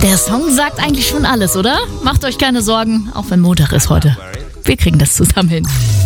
Der Song sagt eigentlich schon alles, oder? Macht euch keine Sorgen, auch wenn Montag ist heute. Wir kriegen das zusammen hin.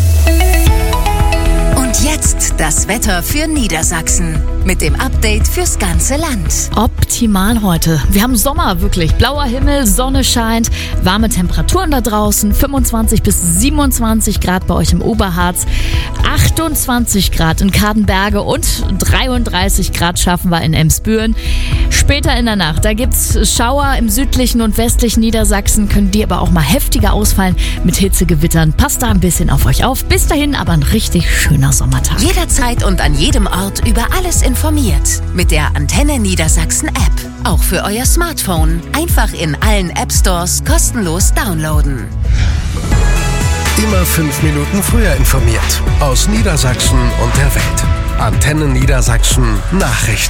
Und jetzt das Wetter für Niedersachsen mit dem Update fürs ganze Land. Optimal heute. Wir haben Sommer, wirklich. Blauer Himmel, Sonne scheint, warme Temperaturen da draußen, 25 bis 27 Grad bei euch im Oberharz, 28 Grad in Kadenberge und 33 Grad schaffen wir in Emsbüren. Später in der Nacht, da gibt's Schauer im südlichen und westlichen Niedersachsen, können die aber auch mal heftiger ausfallen mit Hitzegewittern. Passt da ein bisschen auf euch auf. Bis dahin aber ein richtig schöner Sommertag. Jederzeit und an jedem Ort über alles informiert. Mit der Antenne Niedersachsen App. Auch für euer Smartphone. Einfach in allen App Stores kostenlos downloaden. Immer 5 Minuten früher informiert. Aus Niedersachsen und der Welt. Antenne Niedersachsen Nachrichten.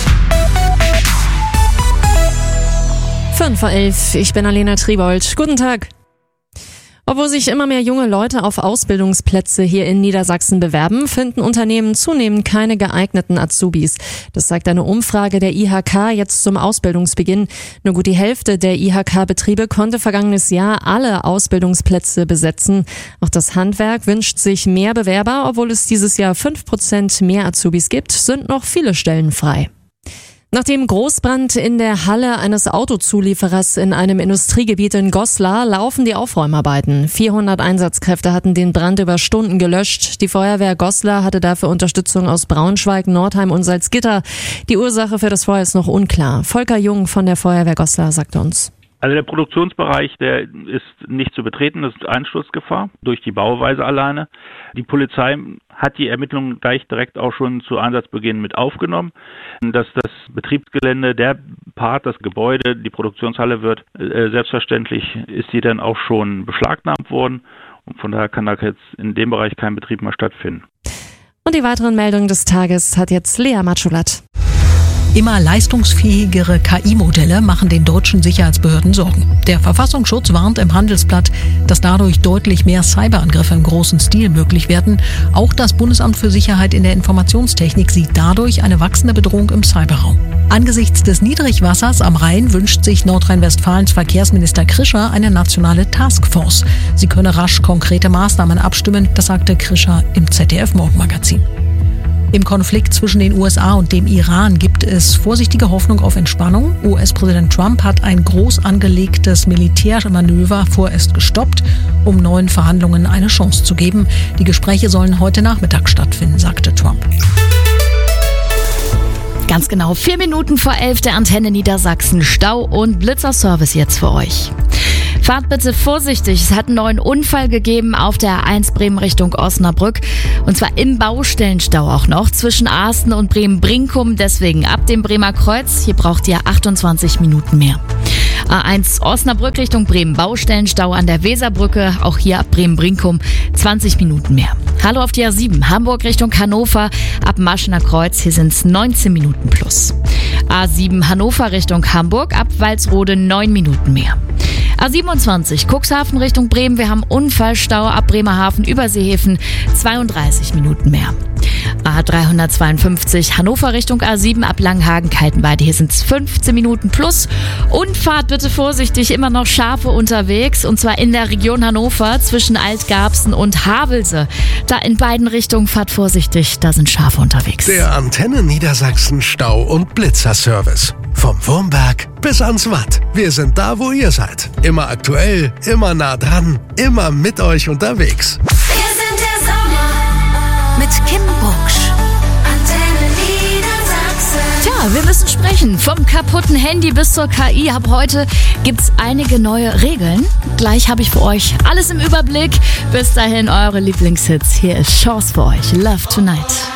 5:11 Uhr, ich bin Alena Triebold. Guten Tag. Obwohl sich immer mehr junge Leute auf Ausbildungsplätze hier in Niedersachsen bewerben, finden Unternehmen zunehmend keine geeigneten Azubis. Das sagt eine Umfrage der IHK jetzt zum Ausbildungsbeginn. Nur gut die Hälfte der IHK-Betriebe konnte vergangenes Jahr alle Ausbildungsplätze besetzen. Auch das Handwerk wünscht sich mehr Bewerber. Obwohl es dieses Jahr 5% mehr Azubis gibt, sind noch viele Stellen frei. Nach dem Großbrand in der Halle eines Autozulieferers in einem Industriegebiet in Goslar laufen die Aufräumarbeiten. 400 Einsatzkräfte hatten den Brand über Stunden gelöscht. Die Feuerwehr Goslar hatte dafür Unterstützung aus Braunschweig, Nordheim und Salzgitter. Die Ursache für das Feuer ist noch unklar. Volker Jung von der Feuerwehr Goslar sagt uns. Also der Produktionsbereich, der ist nicht zu betreten, das ist Einsturzgefahr durch die Bauweise alleine. Die Polizei hat die Ermittlungen gleich direkt auch schon zu Einsatzbeginn mit aufgenommen, dass das Betriebsgelände, der Part, das Gebäude, die Produktionshalle wird, selbstverständlich ist die dann auch schon beschlagnahmt worden und von daher kann da jetzt in dem Bereich kein Betrieb mehr stattfinden. Und die weiteren Meldungen des Tages hat jetzt Lea Matschulat. Immer leistungsfähigere KI-Modelle machen den deutschen Sicherheitsbehörden Sorgen. Der Verfassungsschutz warnt im Handelsblatt, dass dadurch deutlich mehr Cyberangriffe im großen Stil möglich werden. Auch das Bundesamt für Sicherheit in der Informationstechnik sieht dadurch eine wachsende Bedrohung im Cyberraum. Angesichts des Niedrigwassers am Rhein wünscht sich Nordrhein-Westfalens Verkehrsminister Krischer eine nationale Taskforce. Sie könne rasch konkrete Maßnahmen abstimmen, das sagte Krischer im ZDF-Morgenmagazin. Im Konflikt zwischen den USA und dem Iran gibt es vorsichtige Hoffnung auf Entspannung. US-Präsident Trump hat ein groß angelegtes Militärmanöver vorerst gestoppt, um neuen Verhandlungen eine Chance zu geben. Die Gespräche sollen heute Nachmittag stattfinden, sagte Trump. Ganz genau, 4 Minuten vor 11 der Antenne Niedersachsen. Stau und Blitzerservice jetzt für euch. Fahrt bitte vorsichtig. Es hat einen neuen Unfall gegeben auf der A1 Bremen Richtung Osnabrück. Und zwar im Baustellenstau auch noch zwischen Asten und Bremen-Brinkum. Deswegen ab dem Bremer Kreuz. Hier braucht ihr 28 Minuten mehr. A1 Osnabrück Richtung Bremen. Baustellenstau an der Weserbrücke. Auch hier ab Bremen-Brinkum 20 Minuten mehr. Hallo auf die A7. Hamburg Richtung Hannover. Ab Maschener Kreuz. Hier sind es 19 Minuten plus. A7 Hannover Richtung Hamburg. Ab Walsrode 9 Minuten mehr. A27 Cuxhaven Richtung Bremen, wir haben Unfallstau ab Bremerhaven über Seehäfen, 32 Minuten mehr. A352 Hannover Richtung A7 ab Langenhagen-Kaltenweide, hier sind es 15 Minuten plus. Und fahrt bitte vorsichtig, immer noch Schafe unterwegs und zwar in der Region Hannover zwischen Altgarbsen und Havelse. Da in beiden Richtungen fahrt vorsichtig, da sind Schafe unterwegs. Der Antenne Niedersachsen Stau- und Blitzerservice. Vom Wurmberg bis ans Watt. Wir sind da, wo ihr seid. Immer aktuell, immer nah dran, immer mit euch unterwegs. Wir sind der Sommer mit Kim Bucksch. Antenne Niedersachsen. Tja, wir müssen sprechen. Vom kaputten Handy bis zur KI. Ab heute gibt's einige neue Regeln. Gleich habe ich für euch alles im Überblick. Bis dahin eure Lieblingshits. Hier ist Chance für euch. Love Tonight.